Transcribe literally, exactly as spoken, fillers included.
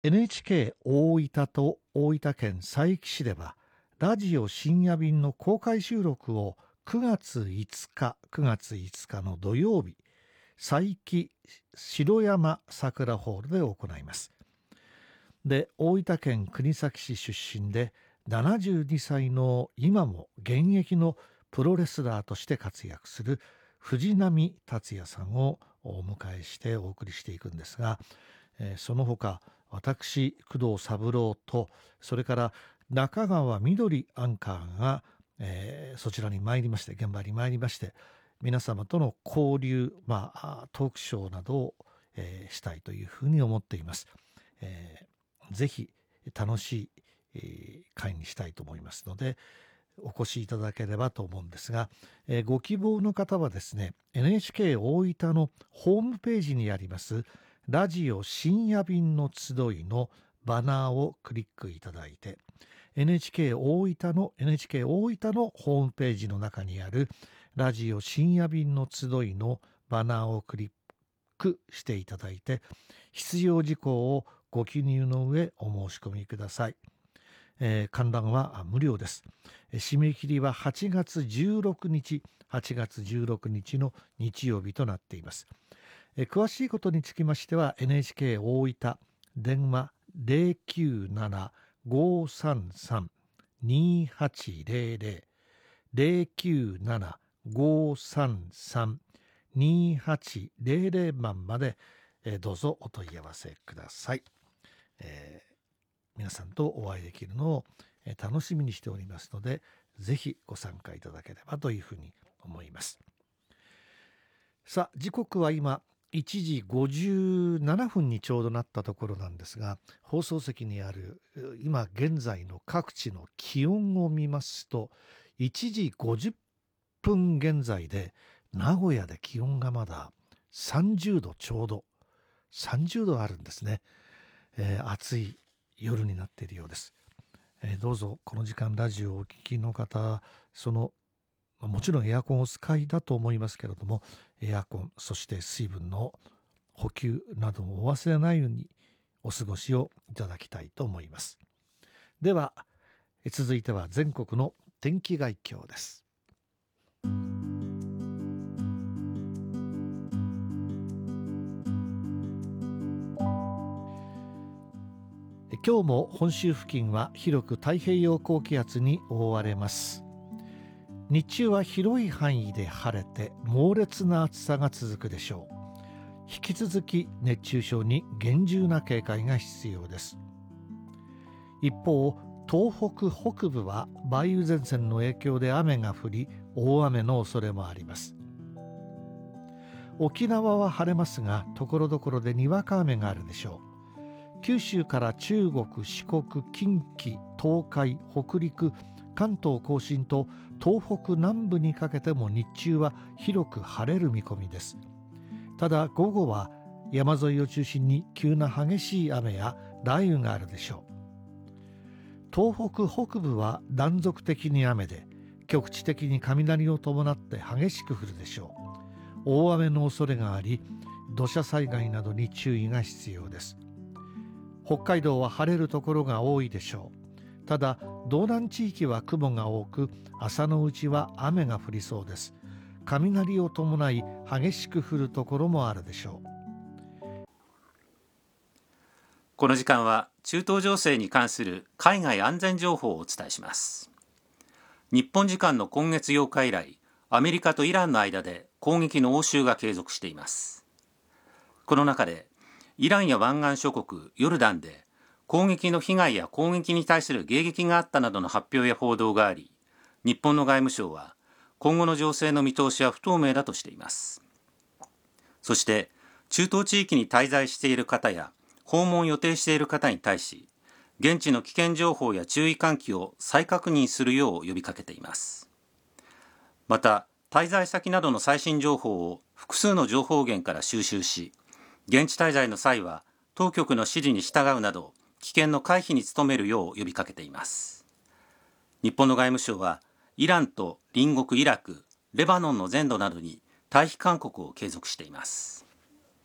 エヌエイチケー 大分と大分県佐伯市ではラジオ深夜便の公開収録をくがついつかくがついつかの土曜日、佐伯城山桜ホールで行います。で、大分県国東市出身でななじゅうにさいの今も現役のプロレスラーとして活躍する藤波達也さんをお迎えしてお送りしていくんですが、えーその他私工藤三郎とそれから中川みどりアンカーが、えーそちらに参りまして現場に参りまして皆様との交流、まあ、トークショーなどを、えーしたいというふうに思っています。えーぜひ楽しい、えー会にしたいと思いますのでお越しいただければと思うんですが、えーご希望の方はですね エヌエイチケー 大分のホームページにありますラジオ深夜便の集いのバナーをクリックいただいて エヌエイチケー 大分の エヌエイチケー 大分のホームページの中にあるラジオ深夜便の集いのバナーをクリックしていただいて必要事項をご記入の上お申し込みください。えー観覧は無料です。えー締め切りははちがつじゅうろくにちはちがつじゅうろくにちの日曜日となっています。えー詳しいことにつきましては エヌエイチケー 大分電話 ゼロきゅうなな ごーさんさん にーはちゼロゼロ ゼロきゅうなな ごーさんさん にーはちゼロゼロ番まで、えーどうぞお問い合わせください。えー皆さんとお会いできるのをえー楽しみにしておりますのでぜひご参加いただければというふうに思います。さあ時刻は今いちじごじゅうななふんにちょうどなったところなんですが放送席にあるう今現在の各地の気温を見ますといちじごじゅっぷん現在で名古屋で気温がまださんじゅうどちょうどさんじゅうどあるんですね。えー暑い夜になっているようです。えーどうぞこの時間ラジオをお聞きの方そのまあもちろんエアコンをお使いだと思いますけれどもエアコンそして水分の補給などもお忘れないようにお過ごしをいただきたいと思います。ではえー続いては全国の天気概況です。えー今日も本州付近は広く太平洋高気圧に覆われます。日中は広い範囲で晴れて猛烈な暑さが続くでしょう。引き続き熱中症に厳重な警戒が必要です。一方、東北北部は梅雨前線の影響で雨が降り大雨の恐れもあります。沖縄は晴れますがところどころでにわか雨があるでしょう。九州から中国、四国、近畿、東海、北陸、関東甲信と東北南部にかけても日中は広く晴れる見込みです。ただ午後は山沿いを中心に急な激しい雨や雷雨があるでしょう。東北北部は断続的に雨で局地的に雷を伴って激しく降るでしょう。大雨の恐れがあり土砂災害などに注意が必要です。北海道は晴れるところが多いでしょう。ただ道南地域は雲が多く朝のうちは雨が降りそうです。雷を伴い激しく降るところもあるでしょう。 この時間は中東情勢に関する海外安全情報をお伝えします。日本時間の今月ようか以来、アメリカとイランの間で攻撃の応酬が継続しています。この中でイランや湾岸諸国ヨルダンで攻撃の被害や攻撃に対する迎撃があったなどの発表や報道があり、日本の外務省は今後の情勢の見通しは不透明だとしています。そして中東地域に滞在している方や訪問を予定している方に対し、現地の危険情報や注意喚起を再確認するよう呼びかけています。また滞在先などの最新情報を複数の情報源から収集し、現地滞在の際は当局の指示に従うなど危険の回避に努めるよう呼びかけています。日本の外務省はイランと隣国イラク、レバノンの全土などに退避勧告を継続しています。